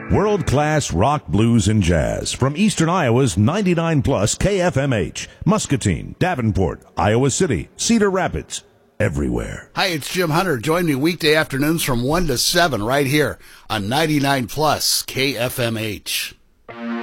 World-class rock, blues, and jazz from Eastern Iowa's 99 plus KFMH, Muscatine, Davenport, Iowa City, Cedar Rapids, everywhere. Hi, it's Jim Hunter. Join me weekday afternoons from 1 to 7 right here on 99 plus KFMH.